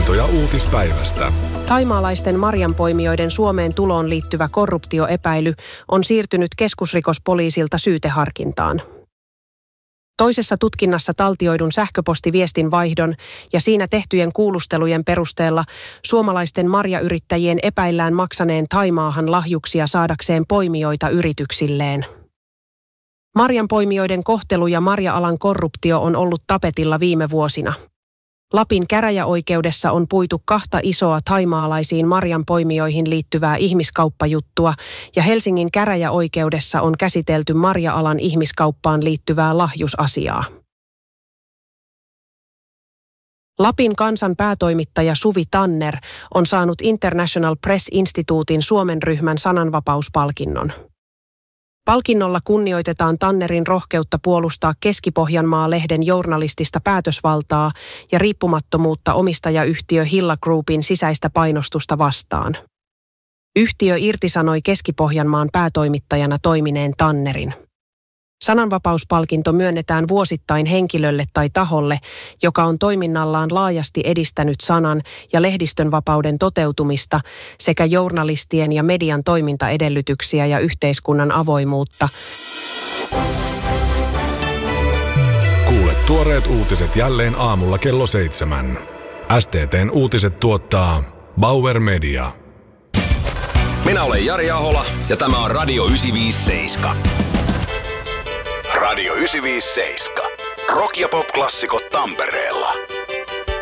Palkintoja uutispäivästä. Thaimaalaisten marjanpoimijoiden Suomeen tuloon liittyvä korruptioepäily on siirtynyt keskusrikospoliisilta syyteharkintaan. Toisessa tutkinnassa taltioidun sähköpostiviestin vaihdon ja siinä tehtyjen kuulustelujen perusteella suomalaisten marjayrittäjien epäillään maksaneen Thaimaahan lahjuksia saadakseen poimijoita yrityksilleen. Marjanpoimijoiden kohtelu ja marja-alan korruptio on ollut tapetilla viime vuosina. Lapin käräjäoikeudessa on puitu 2 isoa thaimaalaisiin marjanpoimijoihin liittyvää ihmiskauppajuttua ja Helsingin käräjäoikeudessa on käsitelty marja-alan ihmiskauppaan liittyvää lahjusasiaa. Lapin Kansan päätoimittaja Suvi Tanner on saanut International Press Instituutin Suomen ryhmän sananvapauspalkinnon. Palkinnolla kunnioitetaan Tannerin rohkeutta puolustaa Keski-Pohjanmaa-lehden journalistista päätösvaltaa ja riippumattomuutta omistajayhtiö Hilla Groupin sisäistä painostusta vastaan. Yhtiö irtisanoi Keski-Pohjanmaan päätoimittajana toimineen Tannerin. Sananvapauspalkinto myönnetään vuosittain henkilölle tai taholle, joka on toiminnallaan laajasti edistänyt sanan- ja lehdistönvapauden toteutumista sekä journalistien ja median toimintaedellytyksiä ja yhteiskunnan avoimuutta. Kuule tuoreet uutiset jälleen aamulla kello 7. STT:n uutiset tuottaa Bauer Media. Minä olen Jari Ahola ja tämä on Radio 957. Radio 957. Rock- ja pop-klassikot Tampereella.